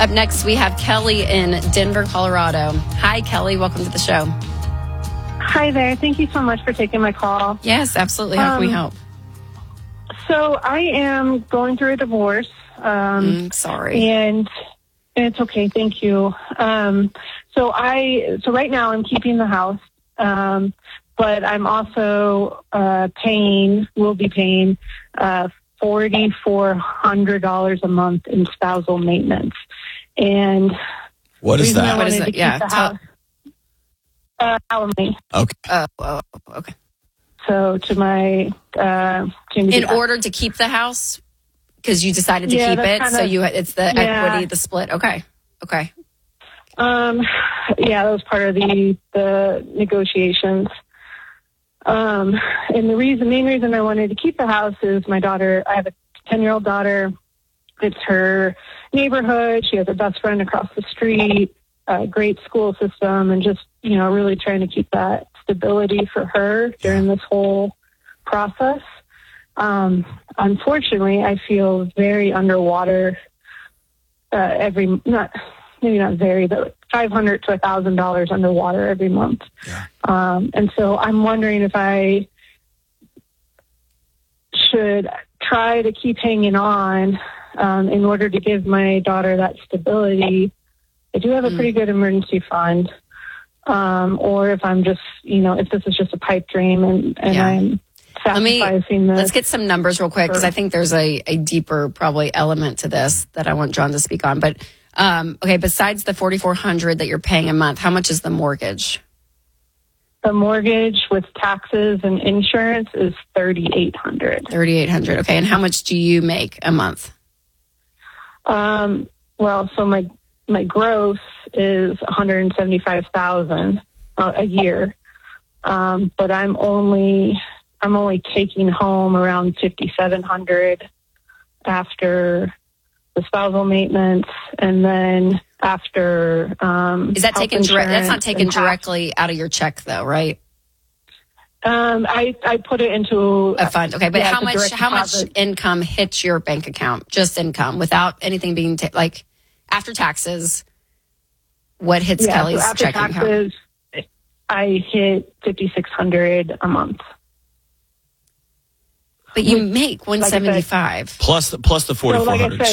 Up next, we have Kelly in Denver, Colorado. Hi, Kelly. Welcome to the show. Hi there. Thank you so much for taking my call. Yes, absolutely. How can we help? So I am going through a divorce. Sorry. And it's okay. Thank you. So right now I'm keeping the house, but I'm also will be paying $4,400 a month in spousal maintenance. And what is that? What is that? Yeah. Alimony. Okay. Okay. So to my in order to keep the house, because you decided to keep it, so it's the equity, the split. Okay. Yeah, that was part of the negotiations. And the main reason I wanted to keep the house is my daughter. I have a 10-year-old daughter. It's her neighborhood. She has a best friend across the street. A great school system, and just really trying to keep that stability for her during this whole process. Unfortunately, I feel very underwater. Maybe not very, but $500 to $1,000 underwater every month. Yeah. And so I'm wondering if I should try to keep hanging on in order to give my daughter that stability. I do have a pretty good emergency fund. Or if I'm just, if this is just a pipe dream and I'm sacrificing this. Let's get some numbers real quick, because I think there's a deeper probably element to this that I want John to speak on. But, okay, besides the $4,400 that you're paying a month, how much is the mortgage? The mortgage with taxes and insurance is $3,800. $3,800. Okay. And how much do you make a month? So my gross is $175,000 a year, but I'm only taking home around $5,700 after the spousal maintenance, and then after is that taken that's not taken directly out of your check though, right? I put it into a fund. Okay, but how much income hits your bank account? Just income, without anything being after taxes. What hits Kelly's checking account? I hit $5,600 a month. But you make $175 plus the $4,400.